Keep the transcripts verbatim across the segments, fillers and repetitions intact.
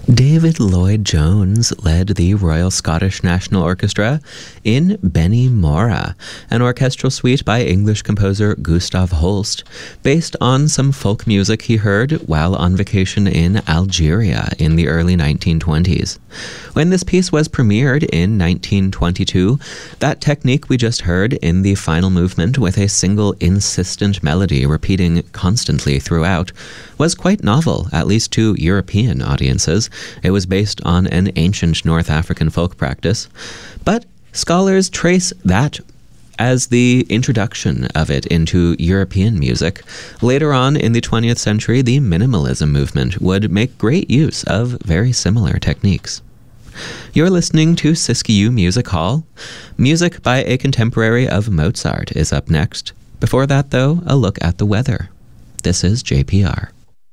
David Lloyd-Jones led the Royal Scottish National Orchestra in Benny Mora, an orchestral suite by English composer Gustav Holst, based on some folk music he heard while on vacation in Algeria in the early nineteen twenties. When this piece was premiered in nineteen twenty-two, that technique we just heard in the final movement with a single insistent melody repeating constantly throughout was quite novel, at least to European audiences. It was based on an ancient North African folk practice, but scholars trace that as the introduction of it into European music. Later on in the twentieth century, the minimalism movement would make great use of very similar techniques. You're listening to Siskiyou Music Hall. Music by a contemporary of Mozart is up next. Before that, though, a look at the weather. This is J P R.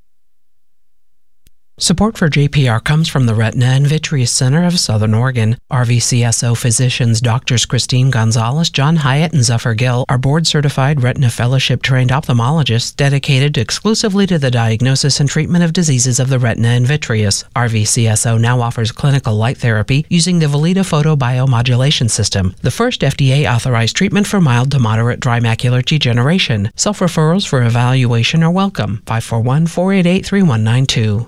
Support for J P R comes from the Retina and Vitreous Center of Southern Oregon. R V C S O physicians Doctors Christine Gonzalez, John Hyatt, and Zephyr Gill are board-certified Retina Fellowship-trained ophthalmologists dedicated exclusively to the diagnosis and treatment of diseases of the retina and vitreous. R V C S O now offers clinical light therapy using the Valida photobiomodulation system, the first F D A-authorized treatment for mild to moderate dry macular degeneration. Self-referrals for evaluation are welcome. five four one, four eight eight, three one nine two.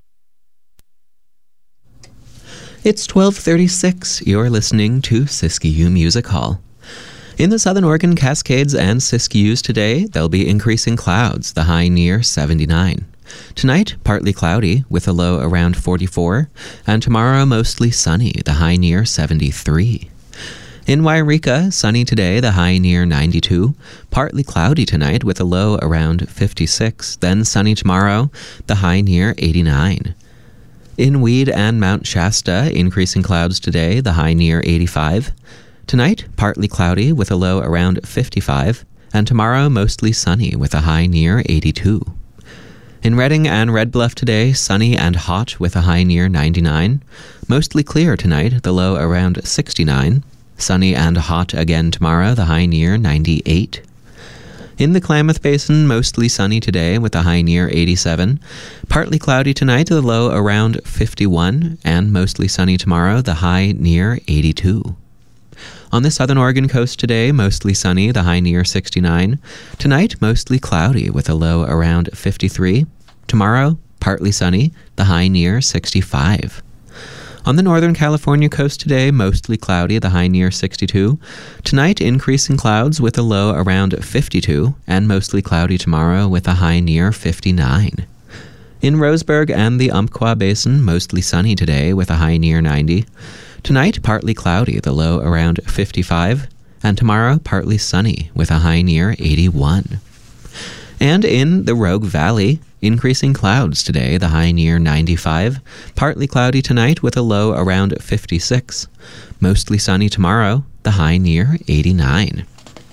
It's twelve thirty-six. You're listening to Siskiyou Music Hall. In the Southern Oregon Cascades and Siskiyous today, there'll be increasing clouds, the high near seventy-nine. Tonight, partly cloudy, with a low around forty-four, and tomorrow mostly sunny, the high near seventy-three. In Wairika, sunny today, the high near ninety-two, partly cloudy tonight with a low around fifty-six, then sunny tomorrow, the high near eighty-nine. In Weed and Mount Shasta, increasing clouds today, the high near eighty-five. Tonight, partly cloudy with a low around fifty-five, and tomorrow mostly sunny with a high near eighty-two. In Redding and Red Bluff today, sunny and hot with a high near ninety-nine. Mostly clear tonight, the low around sixty-nine. Sunny and hot again tomorrow, the high near ninety-eight. In the Klamath Basin, mostly sunny today with a high near eighty-seven. Partly cloudy tonight, the low around fifty-one, and mostly sunny tomorrow, the high near eighty-two. On the southern Oregon coast today, mostly sunny, the high near sixty-nine. Tonight, mostly cloudy with a low around fifty-three. Tomorrow, partly sunny, the high near sixty-five. On the northern California coast today, mostly cloudy, the high near sixty-two. Tonight, increasing clouds with a low around fifty-two, and mostly cloudy tomorrow with a high near fifty-nine. In Roseburg and the Umpqua Basin, mostly sunny today with a high near ninety. Tonight, partly cloudy, the low around fifty-five, and tomorrow, partly sunny with a high near eighty-one. And in the Rogue Valley, increasing clouds today, the high near ninety-five. Partly cloudy tonight with a low around fifty-six. Mostly sunny tomorrow, the high near eighty-nine.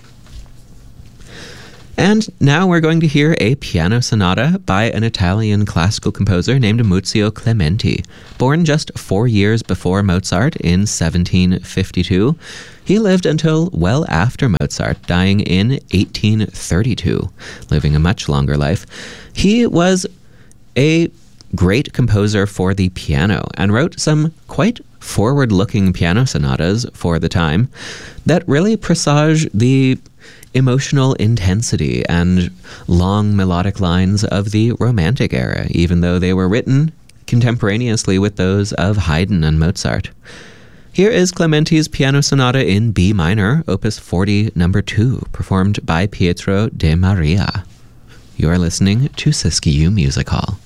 And now we're going to hear a piano sonata by an Italian classical composer named Muzio Clementi. Born just four years before Mozart in seventeen fifty-two, he lived until well after Mozart, dying in eighteen thirty-two, living a much longer life. He was a great composer for the piano and wrote some quite forward-looking piano sonatas for the time that really presage the emotional intensity and long melodic lines of the Romantic era, even though they were written contemporaneously with those of Haydn and Mozart. Here is Clementi's Piano Sonata in B minor, Opus forty, number two, performed by Pietro de Maria. You are listening to Siskiyou Music Hall.